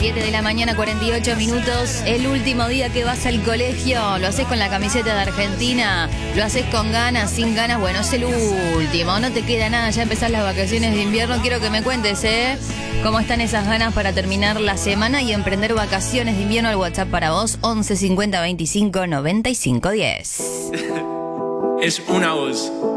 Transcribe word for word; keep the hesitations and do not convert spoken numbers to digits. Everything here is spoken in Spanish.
siete de la mañana, cuarenta y ocho minutos. El último día que vas al colegio. ¿Lo haces con la camiseta de Argentina? ¿Lo haces con ganas, sin ganas? Bueno, es el último. No te queda nada. Ya empezás las vacaciones de invierno. Quiero que me cuentes, ¿eh? ¿Cómo están esas ganas para terminar la semana y emprender vacaciones de invierno? Al WhatsApp para vos, once cincuenta veinticinco noventa y cinco diez. Es una voz.